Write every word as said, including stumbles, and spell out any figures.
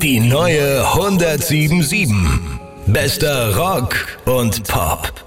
Die neue hundertsieben Komma sieben. Bester Rock und Pop.